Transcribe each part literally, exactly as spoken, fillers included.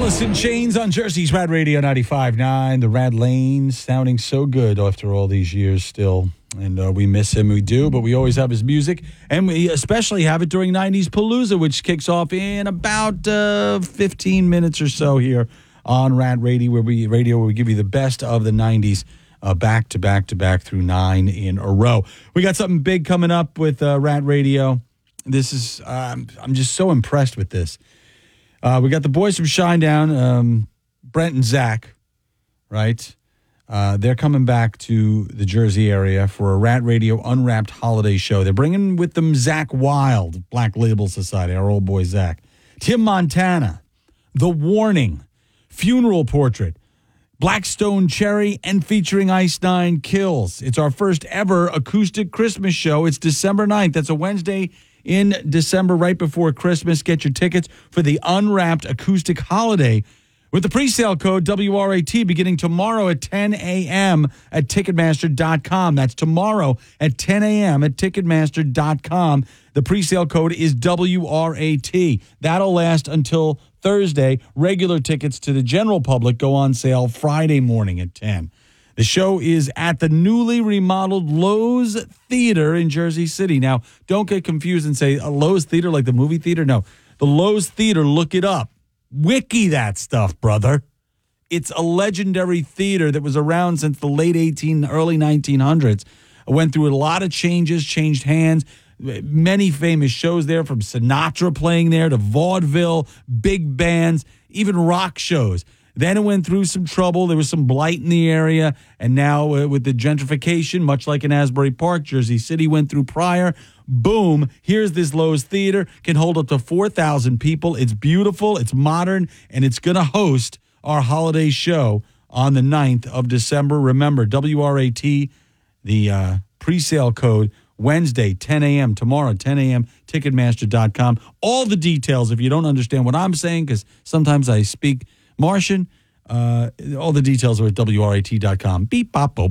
Alice in Chains on Jersey's Rad Radio ninety-five point nine. The Rad Lane sounding so good after all these years still. And uh, we miss him, we do, but we always have his music. And we especially have it during nineties Palooza, which kicks off in about uh, fifteen minutes or so here on Rad Radio, where we, radio, where we give you the best of the nineties uh, back to back to back through nine in a row. We got something big coming up with uh, Rad Radio. This is, um, I'm just so impressed with this. Uh, we got the boys from Shinedown, um, Brent and Zach, right? Uh, they're coming back to the Jersey area for a Rat Radio Unwrapped holiday show. They're bringing with them Zach Wild, Black Label Society, our old boy Zach. Tim Montana, The Warning, Funeral Portrait, Blackstone Cherry, and featuring Ice Nine Kills. It's our first ever acoustic Christmas show. It's December ninth. That's a Wednesday in December, right before Christmas. Get your tickets for the Unwrapped Acoustic Holiday with the pre-sale code W R A T beginning tomorrow at ten a.m. at Ticketmaster dot com. That's tomorrow at ten a.m. at Ticketmaster dot com. The pre-sale code is W R A T. That'll last until Thursday. Regular tickets to the general public go on sale Friday morning at ten. The show is at the newly remodeled Lowe's Theater in Jersey City. Now, don't get confused and say a Lowe's Theater like the movie theater. No, the Lowe's Theater, look it up. Wiki that stuff, brother. It's a legendary theater that was around since the late eighteen, early nineteen hundreds. It went through a lot of changes, changed hands. Many famous shows there, from Sinatra playing there to vaudeville, big bands, even rock shows. Then it went through some trouble. There was some blight in the area. And now uh, with the gentrification, much like in Asbury Park, Jersey City went through prior. Boom, here's this Lowe's Theater. Can hold up to four thousand people. It's beautiful, it's modern, and it's going to host our holiday show on the ninth of December. Remember, W R A T, the uh, pre-sale code, Wednesday, ten a.m., tomorrow, ten a.m., Ticketmaster dot com. All the details, if you don't understand what I'm saying, because sometimes I speak Martian, uh, all the details are at W R A T dot com. Beep, bop, boop.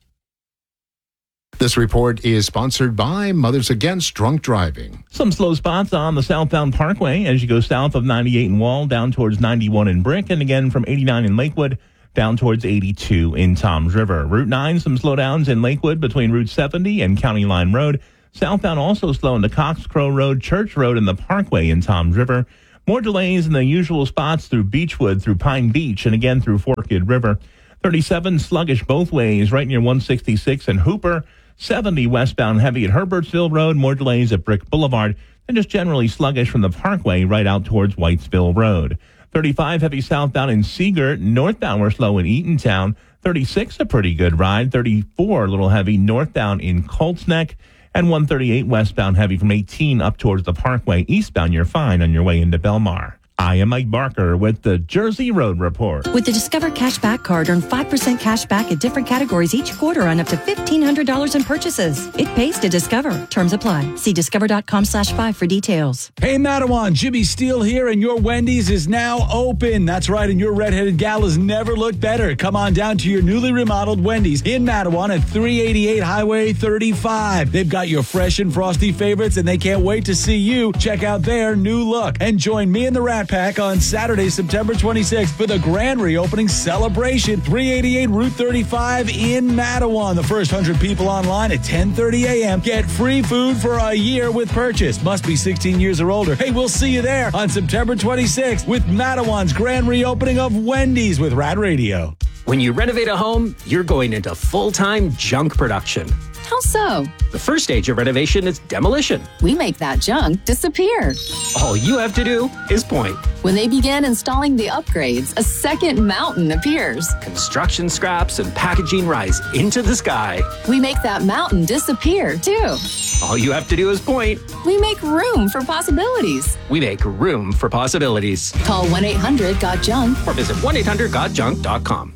This report is sponsored by Mothers Against Drunk Driving. Some slow spots on the southbound Parkway as you go south of ninety-eight in Wall, down towards ninety-one in Brick, and again from eighty-nine in Lakewood, down towards eighty-two in Toms River. Route nine, some slowdowns in Lakewood between Route seventy and County Line Road. Southbound also slow into Coxcrow Road, Church Road, and the Parkway in Toms River. More delays in the usual spots through Beechwood, through Pine Beach, and again through Forked River. thirty-seven sluggish both ways right near one sixty-six and Hooper. seventy westbound heavy at Herbertsville Road. More delays at Brick Boulevard. And just generally sluggish from the Parkway right out towards Whitesville Road. thirty-five heavy southbound in Seagirt. Northbound we're slow in Eatontown. thirty-six a pretty good ride. thirty-four a little heavy northbound in Colts Neck. And one thirty-eight westbound heavy from eighteen up towards the Parkway. Eastbound, you're fine on your way into Belmar. I am Mike Barker with the Jersey Road Report. With the Discover Cashback Card, earn five percent cash back at different categories each quarter on up to fifteen hundred dollars in purchases. It pays to Discover. Terms apply. See discover dot com slash five for details. Hey, Matawan, Jimmy Steele here, and your Wendy's is now open. That's right, and your redheaded gal has never looked better. Come on down to your newly remodeled Wendy's in Matawan at three eighty-eight Highway thirty-five. They've got your fresh and frosty favorites, and they can't wait to see you check out their new look. And join me and the Rat Pack on Saturday, September twenty-sixth for the grand reopening celebration. three eighty-eight Route thirty-five in Matawan. The first one hundred people online at ten thirty a.m. get free food for a year with purchase. Must be sixteen years or older. Hey, we'll see you there on September twenty-sixth with Matawan's grand reopening of Wendy's with Rad Radio. When you renovate a home, you're going into full-time junk production. How so? The first stage of renovation is demolition. We make that junk disappear. All you have to do is point. When they begin installing the upgrades, a second mountain appears. Construction scraps and packaging rise into the sky. We make that mountain disappear, too. All you have to do is point. We make room for possibilities. We make room for possibilities. Call one eight hundred got junk or visit one eight hundred got junk dot com.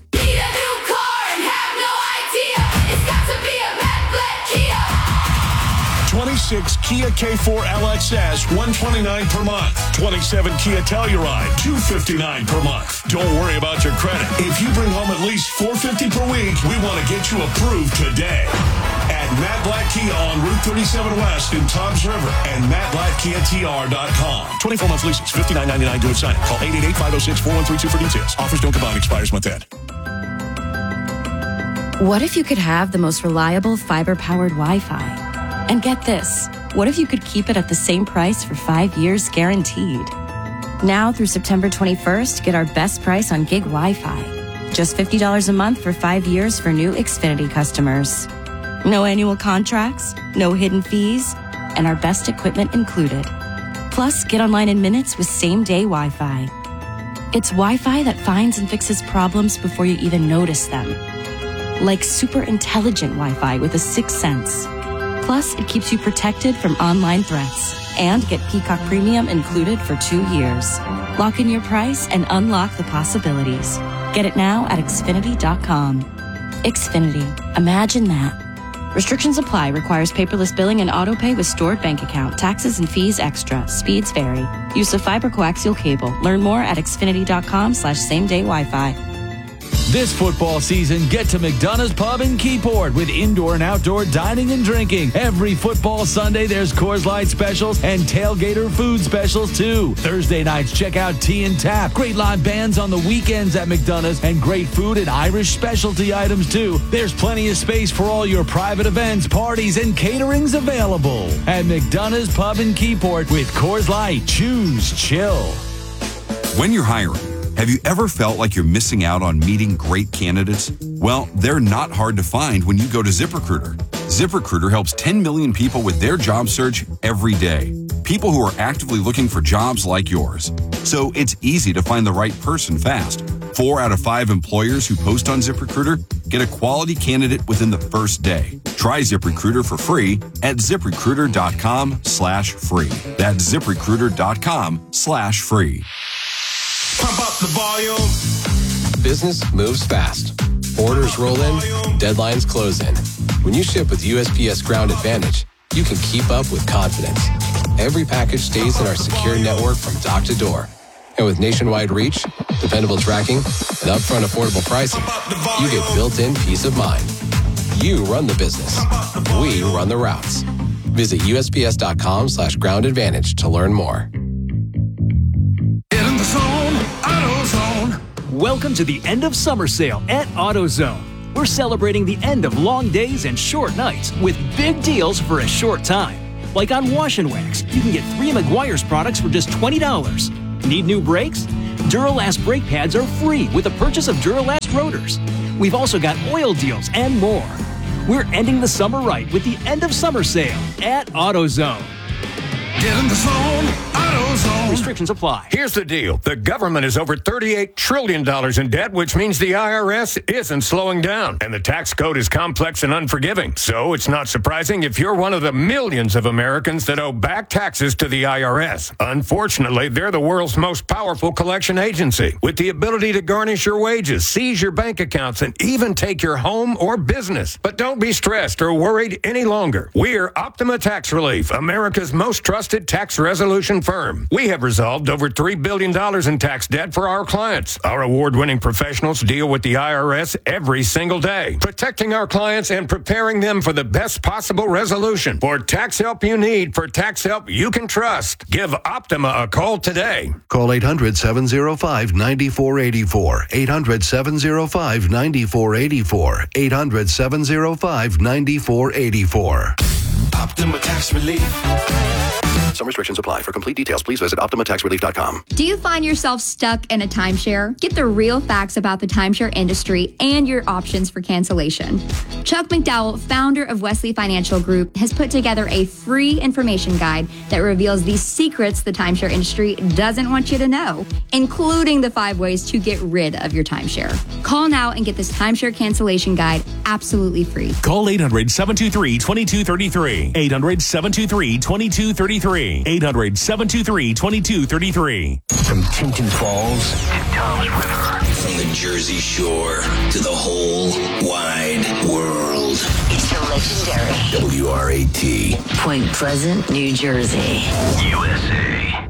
twenty-six Kia K four L X S, one hundred twenty-nine dollars per month. twenty-seven Kia Telluride, two hundred fifty-nine dollars per month. Don't worry about your credit. If you bring home at least four hundred fifty dollars per week, we want to get you approved today. at Matt Blatt Kia on Route thirty-seven West in Toms River and Matt Blatt Kia T R dot com. twenty-four month leases, fifty-nine ninety-nine due at signing. Call eight eight eight, five oh six, four one three two for details. Offers don't combine, expires month end. What if you could have the most reliable fiber-powered Wi-Fi? And get this, what if you could keep it at the same price for five years guaranteed? Now through September twenty-first, get our best price on gig Wi-Fi. Just fifty dollars a month for five years for new Xfinity customers. No annual contracts, no hidden fees, and our best equipment included. Plus, get online in minutes with same-day Wi-Fi. It's Wi-Fi that finds and fixes problems before you even notice them. Like super intelligent Wi-Fi with a sixth sense. Plus, it keeps you protected from online threats. And get Peacock Premium included for two years. Lock in your price and unlock the possibilities. Get it now at Xfinity dot com. Xfinity. Imagine that. Restrictions apply. Requires paperless billing and auto pay with stored bank account. Taxes and fees extra. Speeds vary. Use of fiber coaxial cable. Learn more at Xfinity dot com slash same day Wi-Fi. This football season, get to McDonough's Pub in Keyport with indoor and outdoor dining and drinking. Every football Sunday, there's Coors Light specials and tailgater food specials, too. Thursday nights, check out Tea and Tap. Great live bands on the weekends at McDonough's and great food and Irish specialty items, too. There's plenty of space for all your private events, parties, and caterings available at McDonough's Pub in Keyport with Coors Light. Choose chill. When you're hiring, have you ever felt like you're missing out on meeting great candidates? Well, they're not hard to find when you go to ZipRecruiter. ZipRecruiter helps ten million people with their job search every day. People who are actively looking for jobs like yours. So it's easy to find the right person fast. Four out of five employers who post on ZipRecruiter get a quality candidate within the first day. Try ZipRecruiter for free at ZipRecruiter.com slash free. That's ZipRecruiter.com slash free. Pump up the volume. Business moves fast. Orders roll in, deadlines close in. When you ship with U S P S Ground Advantage, you can keep up with confidence. Every package stays in our secure network from dock to door. And with nationwide reach, dependable tracking, and upfront affordable pricing, you get built-in peace of mind. You run the business. We run the routes. Visit USPS.com slash ground advantage to learn more. Welcome to the end of summer sale at AutoZone. We're celebrating the end of long days and short nights with big deals for a short time. Like on Wash and Wax, you can get three Meguiar's products for just twenty dollars. Need new brakes? Duralast brake pads are free with the purchase of Duralast rotors. We've also got oil deals and more. We're ending the summer right with the end of summer sale at AutoZone. Get in the zone, AutoZone. Restrictions apply. Here's the deal. The government is over thirty-eight trillion dollars in debt, which means the I R S isn't slowing down. And the tax code is complex and unforgiving. So it's not surprising if you're one of the millions of Americans that owe back taxes to the I R S. Unfortunately, they're the world's most powerful collection agency, with the ability to garnish your wages, seize your bank accounts, and even take your home or business. But don't be stressed or worried any longer. We're Optima Tax Relief, America's most trusted tax resolution firm. We have resolved over three billion dollars in tax debt for our clients. Our award-winning professionals deal with the I R S every single day, protecting our clients and preparing them for the best possible resolution. For tax help you need, for tax help you can trust, give Optima a call today. Call eight hundred, seven oh five, nine four eight four. eight hundred, seven oh five, nine four eight four. eight hundred, seven oh five, nine four eight four. Optima Tax Relief. Some restrictions apply. For complete details, please visit Optima Tax Relief dot com. Do you find yourself stuck in a timeshare? Get the real facts about the timeshare industry and your options for cancellation. Chuck McDowell, founder of Wesley Financial Group, has put together a free information guide that reveals the secrets the timeshare industry doesn't want you to know, including the five ways to get rid of your timeshare. Call now and get this timeshare cancellation guide absolutely free. Call eight hundred, seven two three, two two three three. eight hundred, seven two three, two two three three. eight hundred, seven two three, two two three three. From Tinton Falls to Toms River. From the Jersey Shore to the whole wide world. It's the legendary W R A T. Point Pleasant, New Jersey. U S A.